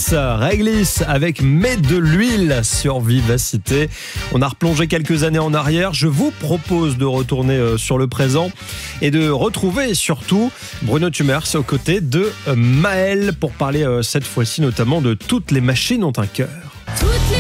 Réglisse avec Mets de l'huile sur Vivacité. On a replongé quelques années en arrière. Je vous propose de retourner sur le présent et de retrouver surtout Bruno Tumers aux côtés de Maël pour parler cette fois-ci notamment de Toutes les machines ont un cœur. Toutes les